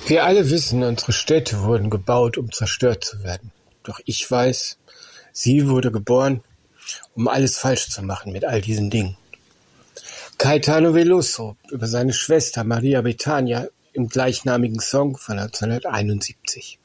Wir alle wissen, unsere Städte wurden gebaut, um zerstört zu werden. Doch ich weiß, sie wurde geboren, um alles falsch zu machen mit all diesen Dingen. Caetano Veloso über seine Schwester Maria Bethânia im gleichnamigen Song von 1971.